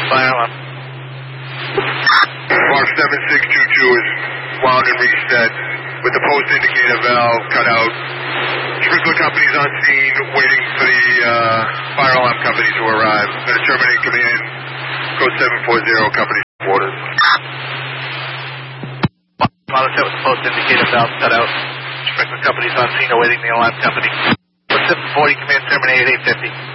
fire alarm. Mark 7622 is wound and reset with the post indicator valve cut out. Sprinkler company's on scene waiting for the fire alarm company to arrive. I'm going to terminate command. Code 740, company orders. Pilot set with the post indicator valve cut out. Sprinkler company's on scene awaiting the alarm company. Code 740, command terminate 850.